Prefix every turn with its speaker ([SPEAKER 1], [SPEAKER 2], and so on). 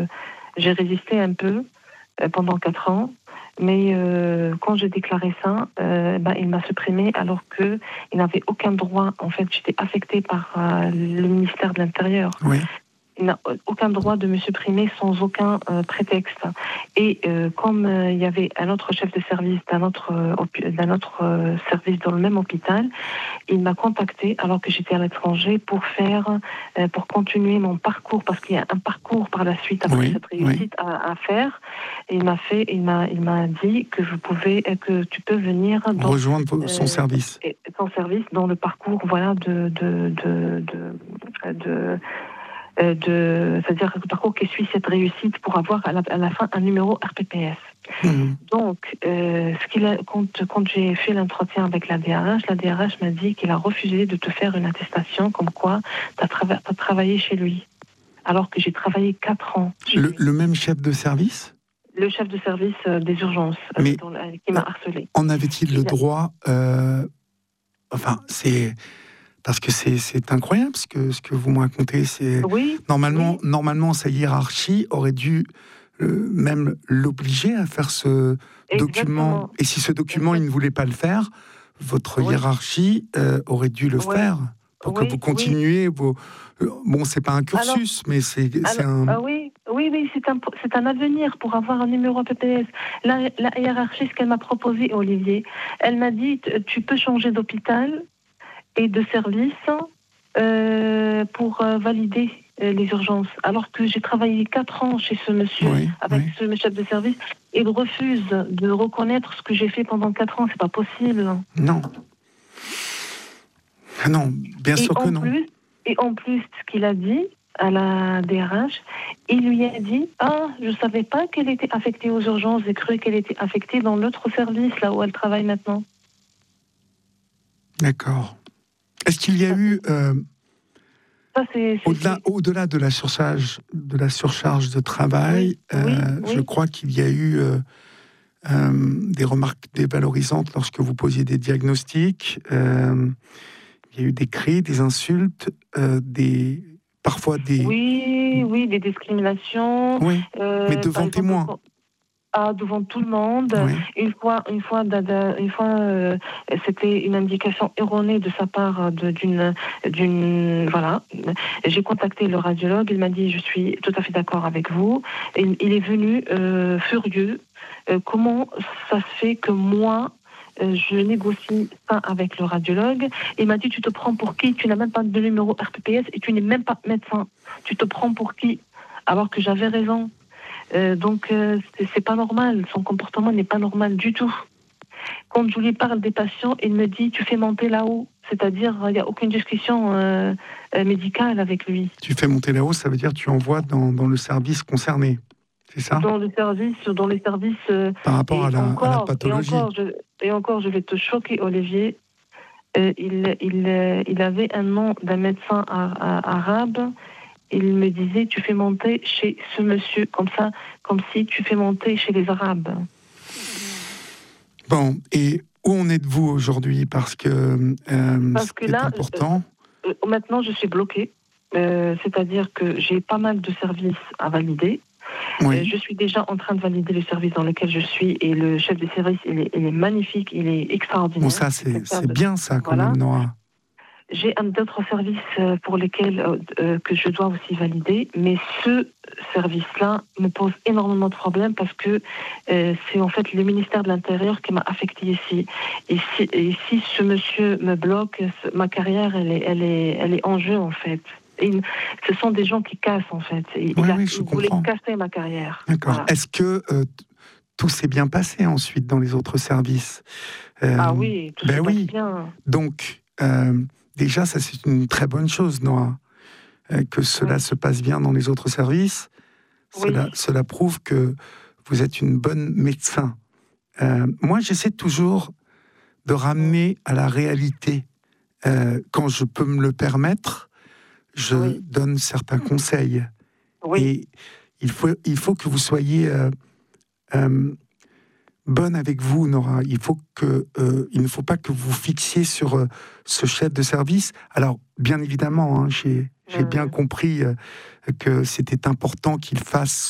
[SPEAKER 1] j'ai résisté un peu pendant 4 ans. Mais quand j'ai déclaré ça, il m'a supprimé alors qu'il n'avait aucun droit. En fait, j'étais affectée par le ministère de l'Intérieur.
[SPEAKER 2] Oui.
[SPEAKER 1] Il n'a aucun droit de me supprimer sans aucun prétexte. Et comme il y avait un autre chef de service d'un autre service dans le même hôpital, il m'a contacté alors que j'étais à l'étranger pour continuer mon parcours, parce qu'il y a un parcours par la suite après cette réussite à faire. Et il m'a dit que tu peux venir
[SPEAKER 2] rejoindre son service.
[SPEAKER 1] Son service dans le parcours, voilà, c'est-à-dire le parcours qui suit cette réussite pour avoir à la fin un numéro RPPS. Donc, quand j'ai fait l'entretien avec la DRH m'a dit qu'il a refusé de te faire une attestation comme quoi tu as travaillé chez lui, alors que j'ai travaillé 4 ans chez lui.
[SPEAKER 2] Le même chef de service ?
[SPEAKER 1] Le chef de service des urgences qui m'a harcelé.
[SPEAKER 2] En avait-il le droit parce que c'est incroyable ce que vous me racontez. Normalement, sa hiérarchie aurait dû même l'obliger à faire ce document. Et si ce document, il ne voulait pas le faire, votre hiérarchie aurait dû le faire pour que vous continuiez vos... Bon, c'est pas un cursus, mais c'est un...
[SPEAKER 1] Oui, c'est un avenir pour avoir un numéro PPS. La hiérarchie, ce qu'elle m'a proposé, Olivier, elle m'a dit, tu peux changer d'hôpital et de service pour valider les urgences. Alors que j'ai travaillé 4 ans chez ce monsieur, ce chef de service, et il refuse de reconnaître ce que j'ai fait pendant 4 ans. C'est pas possible.
[SPEAKER 2] Non, bien sûr que non.
[SPEAKER 1] Et en plus, ce qu'il a dit à la DRH, il lui a dit « Ah, je ne savais pas qu'elle était affectée aux urgences, j'ai cru qu'elle était affectée dans l'autre service, là où elle travaille maintenant. »
[SPEAKER 2] D'accord. Est-ce qu'il y a eu, au-delà de la surcharge de travail, je crois qu'il y a eu des remarques dévalorisantes lorsque vous posiez des diagnostics, il y a eu des cris, des insultes, parfois des...
[SPEAKER 1] Oui, des discriminations.
[SPEAKER 2] Oui, mais devant témoins.
[SPEAKER 1] Devant tout le monde. Oui. Une fois, c'était une indication erronée de sa part d'une voilà. J'ai contacté le radiologue. Il m'a dit je suis tout à fait d'accord avec vous. Et il est venu furieux. Comment ça se fait que moi je négocie ça avec le radiologue? Il m'a dit tu te prends pour qui? Tu n'as même pas de numéro RPPS et tu n'es même pas médecin. Tu te prends pour qui? Alors que j'avais raison. Donc, c'est pas normal. Son comportement n'est pas normal du tout. Quand je lui parle des patients, il me dit « tu fais monter là-haut ». C'est-à-dire, il n'y a aucune discussion médicale avec lui.
[SPEAKER 2] Tu fais monter là-haut, ça veut dire tu envoies dans le service concerné, c'est ça? Dans les
[SPEAKER 1] services...
[SPEAKER 2] par rapport à la pathologie.
[SPEAKER 1] Et encore, je vais te choquer, Olivier. Il avait un nom d'un médecin arabe. Il me disait, tu fais monter chez ce monsieur, comme si tu fais monter chez les Arabes.
[SPEAKER 2] Bon, et où en êtes-vous aujourd'hui? Parce que
[SPEAKER 1] là,
[SPEAKER 2] important.
[SPEAKER 1] Maintenant, je suis bloquée. C'est-à-dire que j'ai pas mal de services à valider. Oui. Je suis déjà en train de valider le service dans lequel je suis, et le chef de service, il est magnifique, il est extraordinaire.
[SPEAKER 2] Bon, ça, c'est bien, ça, quand même, Nora.
[SPEAKER 1] J'ai d'autres services pour lesquels que je dois aussi valider, mais ce service-là me pose énormément de problèmes parce que c'est en fait le ministère de l'Intérieur qui m'a affectée ici. Et si ce monsieur me bloque, ma carrière, elle est en jeu, en fait. Ce sont des gens qui cassent, en fait. Il voulait casser ma carrière.
[SPEAKER 2] D'accord. Voilà. Est-ce que tout s'est bien passé ensuite dans les autres services?
[SPEAKER 1] Oui, tout s'est passé bien.
[SPEAKER 2] Donc... déjà, ça c'est une très bonne chose, Nora, que cela se passe bien dans les autres services. Cela prouve que vous êtes une bonne médecin. Moi, j'essaie toujours de ramener à la réalité. Quand je peux me le permettre, je donne certains conseils. Et il faut que vous soyez bonne avec vous, Nora. Il ne faut pas que vous fixiez sur ce chef de service. Alors, bien évidemment, j'ai bien compris que c'était important qu'il fasse